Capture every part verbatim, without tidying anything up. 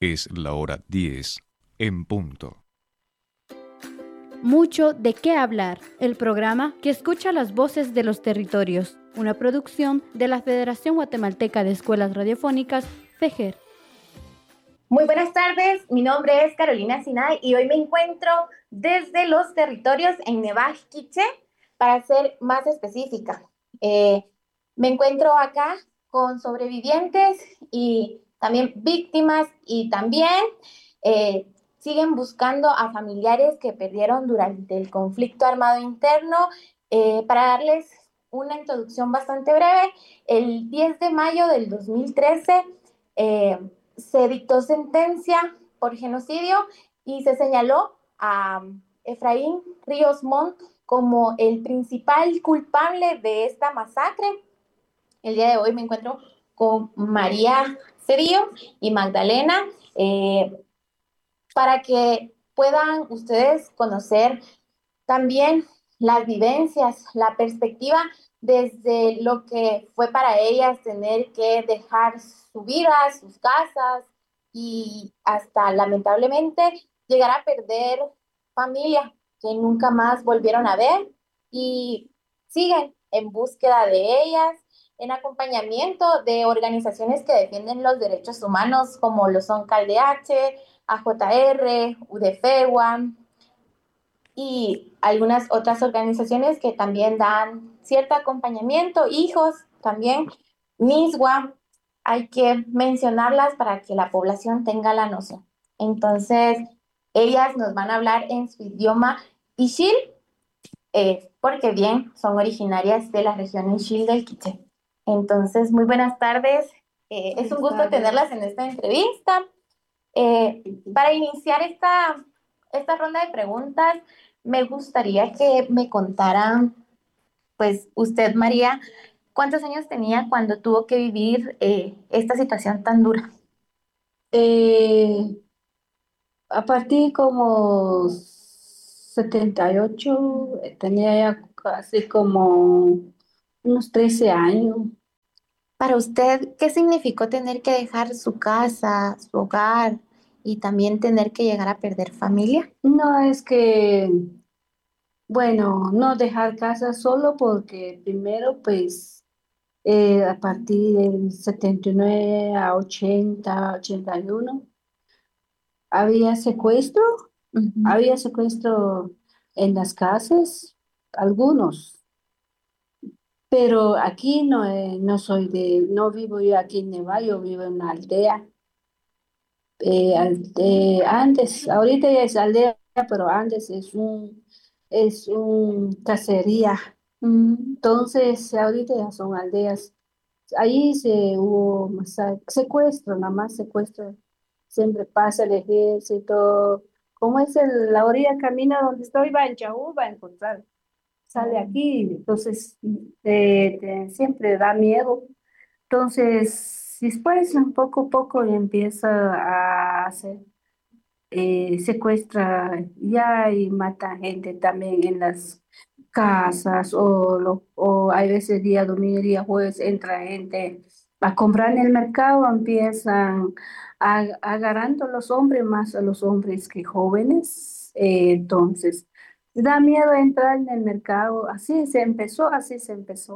Es la hora diez en punto. Mucho de qué hablar, el programa que escucha las voces de los territorios, una producción de la Federación Guatemalteca de Escuelas Radiofónicas, FEGER. Muy buenas tardes, mi nombre es Carolina Sinay y hoy me encuentro desde los territorios en Nevaj Quiché, para ser más específica. Eh, me encuentro acá con sobrevivientes y también víctimas y también eh, siguen buscando a familiares que perdieron durante el conflicto armado interno. Eh, para darles una introducción bastante breve, el diez de mayo del dos mil trece eh, se dictó sentencia por genocidio y se señaló a Efraín Ríos Montt como el principal culpable de esta masacre. El día de hoy me encuentro con María Cedillo y Magdalena eh, para que puedan ustedes conocer también las vivencias, la perspectiva desde lo que fue para ellas tener que dejar su vida, sus casas y hasta lamentablemente llegar a perder familia que nunca más volvieron a ver y siguen en búsqueda de ellas, en acompañamiento de organizaciones que defienden los derechos humanos como lo son CalDH, A J R, UDFEWA y algunas otras organizaciones que también dan cierto acompañamiento, hijos también, MISWA, hay que mencionarlas para que la población tenga la noción. Entonces, ellas nos van a hablar en su idioma Ixil, eh, porque bien, son originarias de la región Ixil del Quiché. Entonces, muy buenas tardes, eh, es un gusto tenerlas en esta entrevista. Eh, para iniciar esta, esta ronda de preguntas, me gustaría que me contaran, pues usted, María, ¿cuántos años tenía cuando tuvo que vivir eh, esta situación tan dura? Eh, a partir como setenta y ocho, eh, tenía ya casi como unos trece años. Para usted, ¿qué significó tener que dejar su casa, su hogar y también tener que llegar a perder familia? No es que, bueno, no dejar casa solo porque primero pues eh, a partir del setenta y nueve a ochenta, ochenta y uno había secuestro, Ujú. había secuestro en las casas, algunos. Pero aquí no, eh, no soy de, no vivo yo aquí en Neva, yo vivo en una aldea. Eh, al- eh, antes, ahorita ya es aldea, pero antes es un, es un cacería. Mm. Entonces, ahorita ya son aldeas. Ahí se hubo masa- secuestro, nada más secuestro. Siempre pasa el ejército. Como es el- la orilla camina donde estoy, va en Chaú, va a encontrar. Sale aquí, entonces eh, te- siempre da miedo. Entonces, después, un poco a poco empieza a hacer, eh, secuestra ya y mata gente también en las casas o, lo, o hay veces día domingo, día jueves, entra gente a comprar en el mercado, empiezan a, agarrando a los hombres más a los hombres que jóvenes. Eh, entonces, da miedo entrar en el mercado, así se empezó, así se empezó.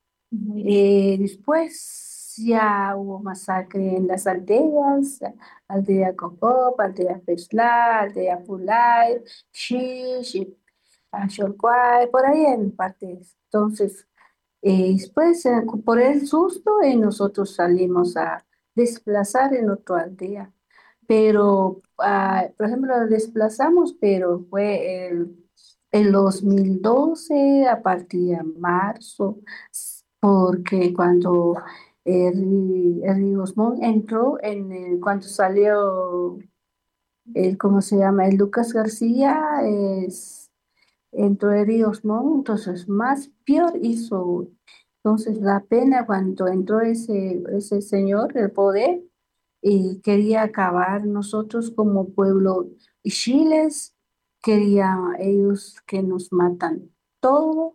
Eh, después ya hubo masacre en las aldeas, aldea Cocop, aldea Pesla, aldea Pulay, Xish, Axolcuay, por ahí en partes. Entonces, eh, después, eh, por el susto, eh, nosotros salimos a desplazar en otra aldea. Pero, ah, por ejemplo, lo desplazamos, pero fue el, el dos mil doce a partir de marzo, porque cuando el, el Ríos Montt entró, en el- cuando salió el, ¿cómo se llama? El Lucas García, es, entró el Ríos Montt, entonces más peor hizo. Entonces la pena cuando entró ese, ese señor, el poder, y quería acabar nosotros como pueblo chiles, quería ellos que nos matan todo,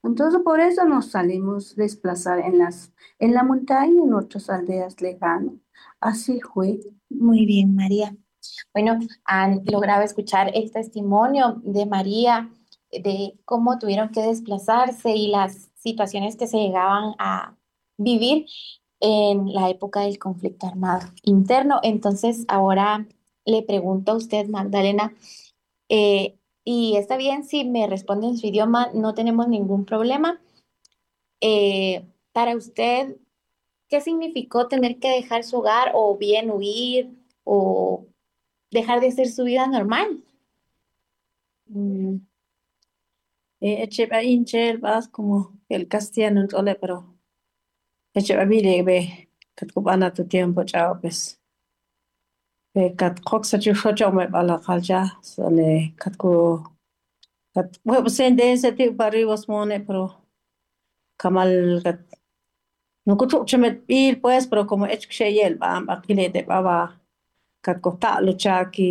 Entonces por eso nos salimos a desplazar en las, en la montaña y en otras aldeas lejanas. Así fue. Muy bien, María. Bueno, han logrado escuchar el testimonio de María, de cómo tuvieron que desplazarse y las situaciones que se llegaban a vivir en la época del conflicto armado interno. Entonces, ahora le pregunto a usted, Magdalena, eh, y está bien si me responde en su idioma, no tenemos ningún problema. Eh, para usted, ¿qué significó tener que dejar su hogar o bien huir o dejar de hacer su vida normal? Mm, eh, eche ba inchel bas como el castellano en ole, pero eche ba bile be kat ko bana tu tiempo chao pues be kat khok sa chu sho chao me bala khalja sone kat ko kat we sen de se ti pari was mone pero kamal kat no ko chu chemet bil pues pero como ech che yel ba ba kile de ba ba kat ko ta lu cha ki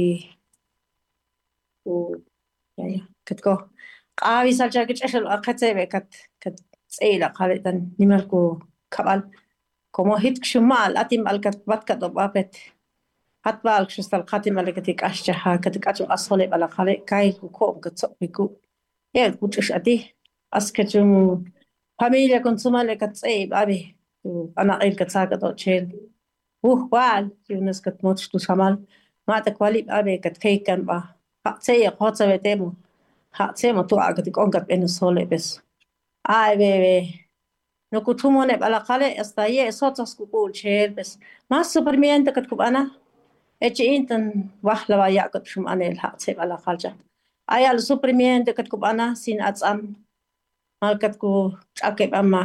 o ya ya kat ko qawi sal cha ki cheshel akhatse be kat kat tsela khalitan nimer ko kabal como hit shumal atim alkat batkat obapet hat bal kristal khatim alkatik ashcha ha katik achu asole bala khale kai ku ko gatso biku e kuchish ati askachum familia consumale katsei babi tu ana el katsaga do chel uh wal yunes kat moch tu samal ma ta kwali babi kat kai kan ba ha tsei khotsa vetemu ha tsei mo tu agatik onkat ben sole bes ai be no kutumone bala khale hasta ye sotas ku bol chel bes mas supermiente kat kubana eche intan wahla wa yakat shum anel ha tse bala khalja ayal supermiente kat kubana sin atsam mal kat ku chake bama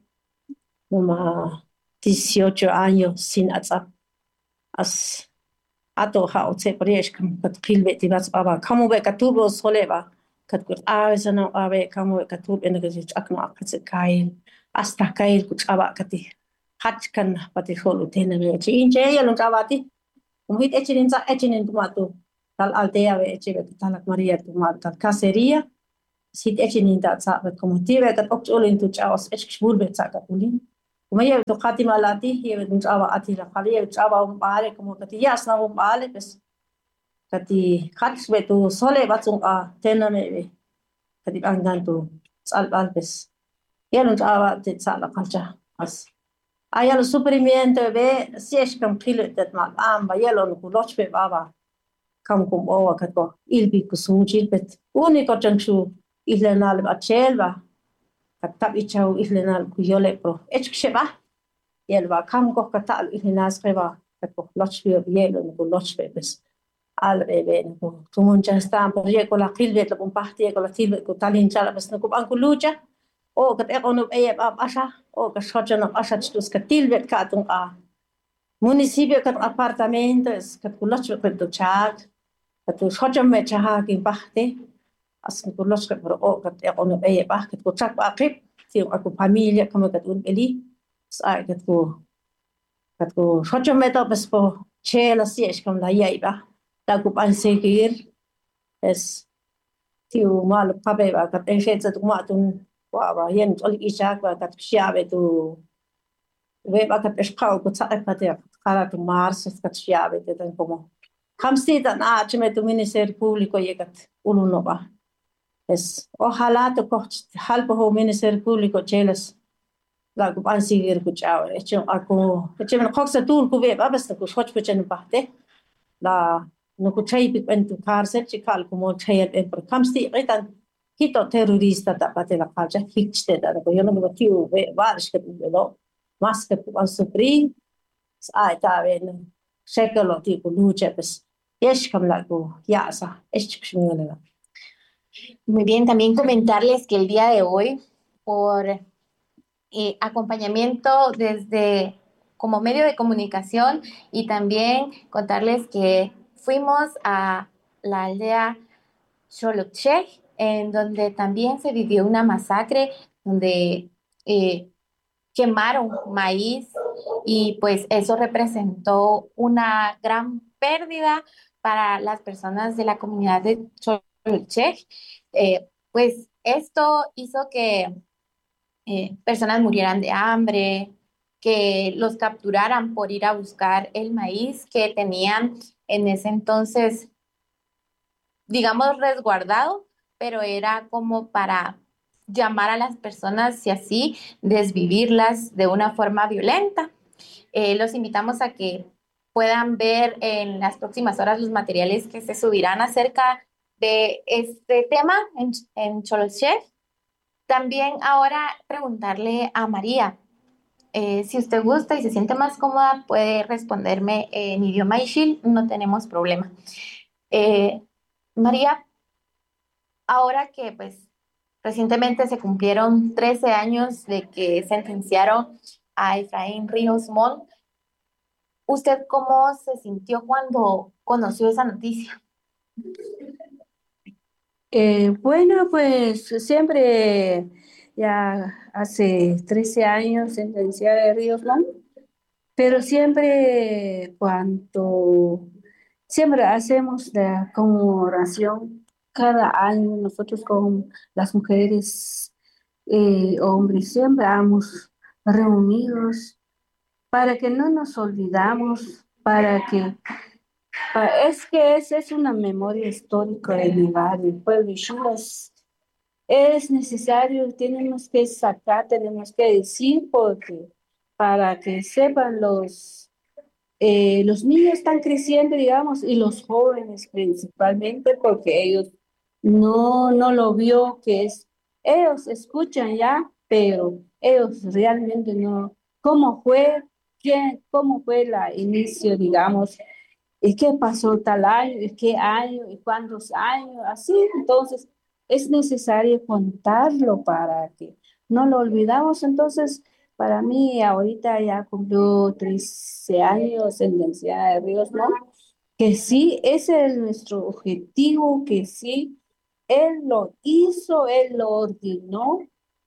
uma dieciocho años sin atsam as ato ha otse presh kam kat khilbe ti bas baba kamu be katubo soleba kat ku awesana abe kamu be katub en ge chakno akse kail hasta kail ku chaba kati hach kan pati solo tena me chi inche yalun chabati umhit echinin sa echinin tumatu tal aldea be echibe talak maria tumat tal casería sit echinin da sa be como tive kat okcholin tu chaos ech shbul be sa katulin kuma ye to khatima lati ye be chawa ati la khali ye chawa um pare como kati yasna um pare bes kati khats be tu sole batsung a tena me be kati angan tu sal bal bes yalun chawa te sa la khalcha as ayalo superimiento be siesh kam khilo tet mal amba yalo no kuloch be baba kam kum owa kato ilbi kusuji bet uni ko changshu ihlenal ba chelba katab ichau ihlenal ku yole pro echksheba yelba kam ko katal ihlenas kheba kato loch be yelo no kuloch be bes al be be no tumun chastam por ye ko la khilbet la bum pahti ko la tilbet ko talin chala bes no ko an kulucha o kat ekono e ab asha o ka shochana asha tus katil vet katung a municipio kat apartamento es kat kulach vet do chak kat shocham me chaha ki bahte as kulach kat o kat ekono e ba kat ko chak ba krip ti aku familia kama kat un eli sa kat ko kat ko shocham me to bes po chela si es kam la yai ba ta ku pan sekir es tiu mal pabe ba kat e shetsa tu ma tun wa ba yen tol ishak ba kat shiabe tu we ba kat eshqaw ku tsa kat ya qara tu mars kat shiabe te tan como khamsi tan a chme tu minister público yekat uluno ba es ojalá tu ko halpo ho minister público chelas la ku pan sigir ku chaw echo ako echo men khoksa tur ku we ba bas ku shoch ku chen bahte la no ku chai pik en tu kar set chikal ku mo chayet en por khamsi qaitan hito terrorista ta pate la kalja hichte da ko yono mo tiu ve varish ke do mas ke ku asupri ai ta ven shekelo ti ku luche pues yesh kam la ku yasa esh chishmela. Muy bien, también comentarles que el día de hoy, por eh, acompañamiento desde como medio de comunicación y también contarles que fuimos a la aldea Xolotche, en donde también se vivió una masacre, donde eh, quemaron maíz y pues eso representó una gran pérdida para las personas de la comunidad de Xolotche. Eh, pues esto hizo que eh, personas murieran de hambre, que los capturaran por ir a buscar el maíz que tenían en ese entonces, digamos, resguardado, pero era como para llamar a las personas y así desvivirlas de una forma violenta. Eh, los invitamos a que puedan ver en las próximas horas los materiales que se subirán acerca de este tema en, en Cholchef. También ahora preguntarle a María, eh, si usted gusta y se siente más cómoda, puede responderme en idioma Ixil, no tenemos problema. Eh, María, ahora que pues recientemente se cumplieron trece años de que sentenciaron a Efraín Ríos Montt, ¿usted cómo se sintió cuando conoció esa noticia? Eh, bueno, pues siempre, ya hace trece años sentenciada de Ríos Montt, pero siempre cuando, siempre hacemos la conmemoración cada año, nosotros con las mujeres, eh, hombres, siempre vamos reunidos para que no nos olvidamos, para que, pa- es que esa es una memoria histórica de mi barrio, pueblo Ixula. Es necesario, tenemos que sacar, tenemos que decir, porque para que sepan los, eh, los niños están creciendo, digamos, y los jóvenes principalmente, porque ellos no, no lo vio que es, ellos escuchan ya, pero ellos realmente no, cómo fue, qué, cómo fue la inicio, digamos, y qué pasó tal año, y qué año, y cuántos años, así. Entonces, es necesario contarlo para que no lo olvidamos. Entonces, para mí, ahorita ya cumplió trece años sentenciada de Ríos, ¿no? Que sí, ese es nuestro objetivo, que sí, él lo hizo, él lo ordenó,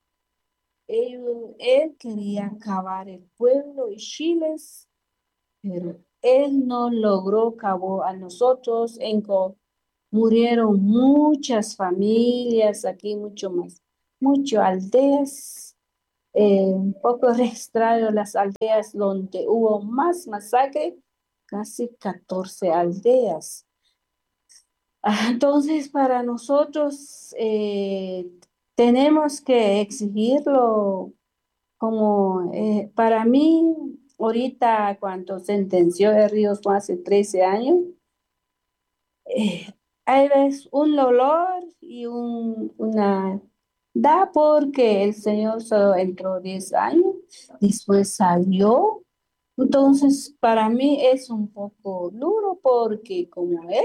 él, él quería acabar el pueblo y Chiles, pero él no logró cabo a nosotros, en co- murieron muchas familias aquí, mucho más, muchas aldeas, eh, un poco registrado las aldeas donde hubo más masacre, casi catorce aldeas. Ah, entonces, para nosotros eh, tenemos que exigirlo como, eh, para mí, ahorita cuando sentenció de Ríos fue hace trece años, eh, hay veces un dolor y un, una, da porque el Señor solo entró diez años, después salió. Entonces, para mí es un poco duro porque como él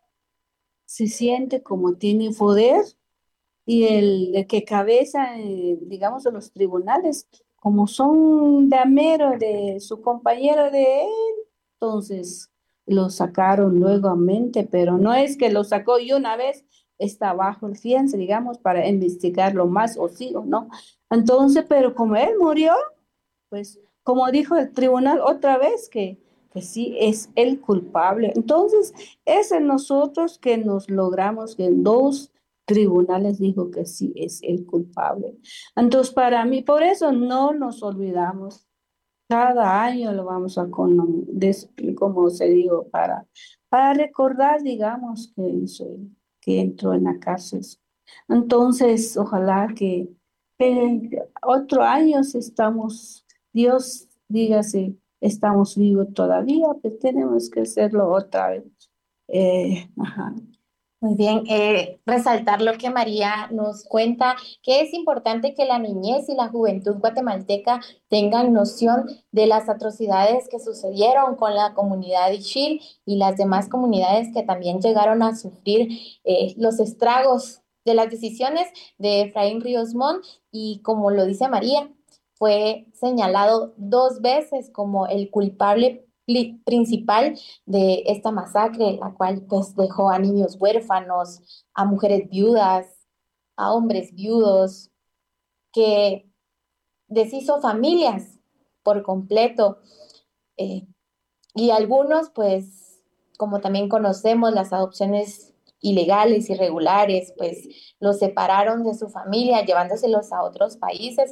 se siente como tiene poder, y el, el que cabeza, eh, digamos, de los tribunales, como son de amero de su compañero de él, entonces lo sacaron nuevamente, pero no es que lo sacó y una vez está bajo el fianza, digamos, para investigarlo más o sí o no. Entonces, pero como él murió, pues como dijo el tribunal otra vez que, que sí es el culpable. Entonces, es en nosotros que nos logramos que dos tribunales dijo que sí es el culpable. Entonces, para mí, por eso no nos olvidamos. Cada año lo vamos a con, des- como se digo, para, para recordar, digamos, que hizo él, que entró en la cárcel. Entonces, ojalá que, que otro año si estamos, Dios dígase, estamos vivos todavía, pues tenemos que hacerlo otra vez. Eh, ajá. Muy bien, eh, resaltar lo que María nos cuenta, que es importante que la niñez y la juventud guatemalteca tengan noción de las atrocidades que sucedieron con la comunidad Ixil y las demás comunidades que también llegaron a sufrir eh, los estragos de las decisiones de Efraín Ríos Montt y como lo dice María, fue señalado dos veces como el culpable pli- principal de esta masacre, la cual pues dejó a niños huérfanos, a mujeres viudas, a hombres viudos, que deshizo familias por completo. eh, y algunos pues, como también conocemos las adopciones ilegales, irregulares, pues los separaron de su familia, llevándoselos a otros países.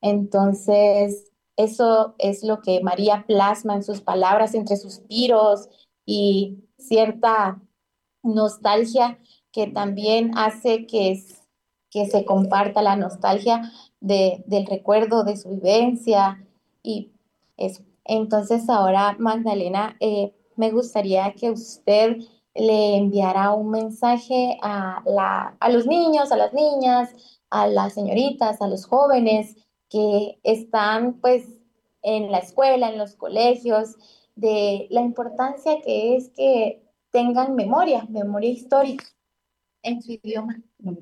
Entonces, eso es lo que María plasma en sus palabras, entre suspiros y cierta nostalgia que también hace que, es- que se comparta la nostalgia de, del recuerdo de su vivencia y eso. Entonces ahora, Magdalena, eh, me gustaría que usted le enviara un mensaje a la, a los niños, a las niñas, a las señoritas, a los jóvenes que están pues en la escuela, en los colegios, de la importancia que es que tengan memoria, memoria histórica en su idioma.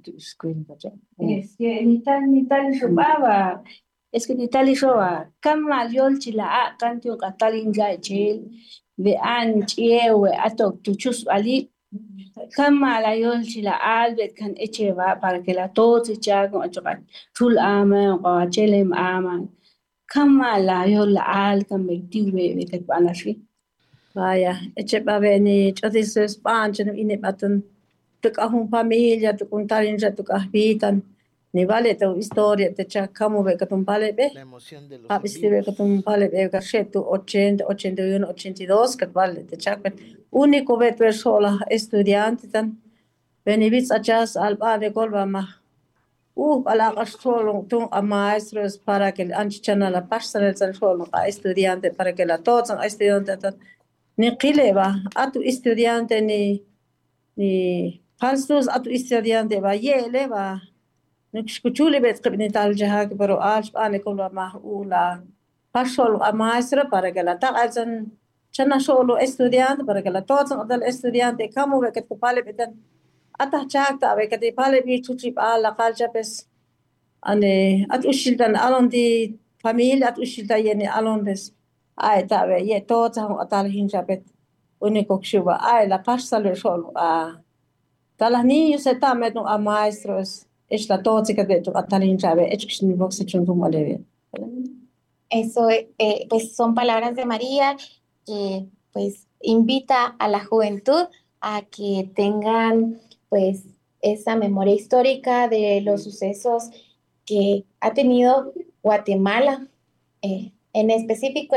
Es que ni tal ni tal robaba. Es que ni tal y roba. Kama yol chila a canto catalin ya chel. Ve an chiewe atok tuchus ali. Kama la yol chila albet kan echeva para que la tos chago achokat. Tul ama o chelem ama. Kama la yol al kan mektiwe ve ket banashi. Vaya, eche babeni, chodises panchen ine batan, tuk ahun familia, tuk un tarinja, tuk ahbitan, ni vale tu historia, te cha kamu be katum pale be, La emoción de los en habiste be vivos. katum pale be gashetu ochenta, ochenta y uno, ochenta y dos, kat vale, te cha bet, único bet ver sola estudiante tan, benivits achas alba de golba ma, uh, ala gasolo tung a maestros para que anchichana la pasarel san solo a estudiante, para que la todos a estudiante tan, ni qileba atu estudiante ni ni falsos atu estudiante ba yele ba nixkuchuli bet qibni tal jaha pero alsh ane kola mahula pasol a maestra para que la ta'azan chana solo estudiante para que la todos adal estudiante kamu be ket pale betan ata chakta be ket pale bi chuchi ala qalja bes ane at ushildan alon di familia at ushilda yeni alon des ay tabe ye todos atal hinjabet único que chuva ay la pasta le solo a talas niños se tamen a maestros es la todos que de tu atalin jabe es que ni boxe chuntum aleve Eso eh, pues son palabras de María que pues invita a la juventud a que tengan pues esa memoria histórica de los sucesos que ha tenido Guatemala, eh, en específico